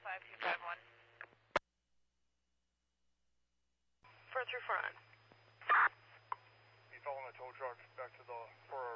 5251. 4 through front. Be following a tow truck back to the 4